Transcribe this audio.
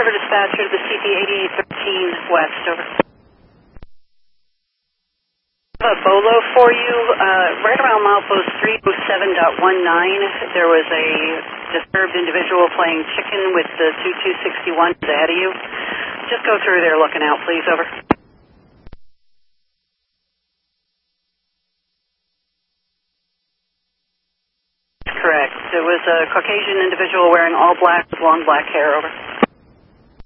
Over dispatcher to the CP 8813 West, over. A Bolo for you, right around milepost 307.19, there was a disturbed individual playing chicken with the 2261 ahead of you. Just go through there looking out, please, over. Correct. It was a Caucasian individual wearing all black with long black hair, over.